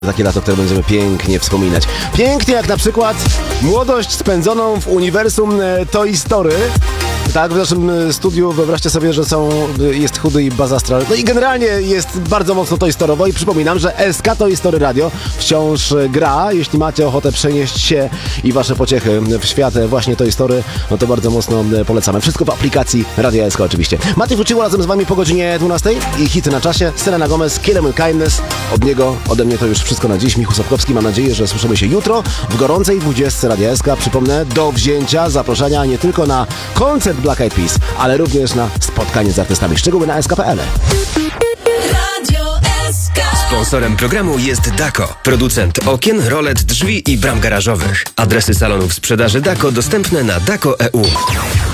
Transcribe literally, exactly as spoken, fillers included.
Takie lato, które będziemy pięknie wspominać. Pięknie jak na przykład młodość spędzoną w uniwersum Toy Story. Tak, w naszym studiu wyobraźcie sobie, że są, jest Chudy i Buzz Astral. No i generalnie jest bardzo mocno Toy Story'owo i przypominam, że S K Toy Story Radio wciąż gra. Jeśli macie ochotę przenieść się i wasze pociechy w świat właśnie Toy Story, no to bardzo mocno polecamy. Wszystko w aplikacji Radia S K oczywiście. Maciej Fuciło razem z wami po godzinie dwunastej i hity na czasie. Selena Gomez, Kill 'Em With Kindness. Od niego, ode mnie to już wszystko na dziś. Michał Sapkowski, mam nadzieję, że słyszymy się jutro w gorącej dwudziestce Radia S K. Przypomnę, do wzięcia zaproszenia nie tylko na koncert Black Eyed Peas, ale również na spotkanie z artystami. Szczegóły na S K kropka P L. Sponsorem programu jest Dako, producent okien, rolet, drzwi i bram garażowych. Adresy salonów sprzedaży Dako dostępne na dako kropka e u.